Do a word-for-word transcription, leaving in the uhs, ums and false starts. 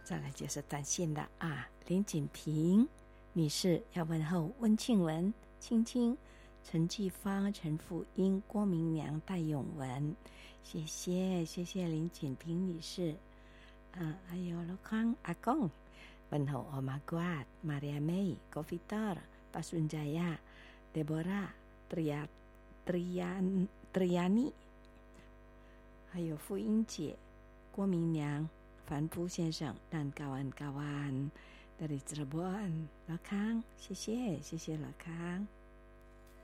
再来就是短信的啊，林锦平女士要问候温庆文、青青、陈继芳、陈富英、郭明娘、戴永文，谢谢谢谢林锦平女士啊，还有老康阿公问候欧玛瓜、玛利亚梅、戈菲特尔、巴顺加亚、德波拉、特亚特亚特亚尼，还有傅英姐、郭明娘、凡夫先生、dan kawan-kawan dari Cirebon，老康，谢谢谢谢老康。